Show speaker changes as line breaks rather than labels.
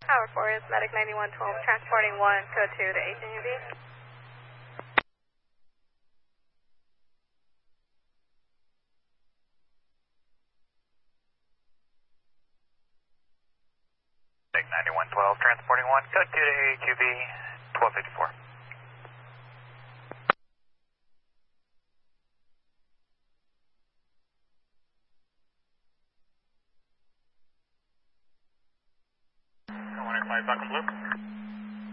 Tower 4 is Medic 9112, transporting 1, code 2 to HNUV.
Medic 9112, transporting 1, code 2 to HUV, 1254.
Bucks Loop.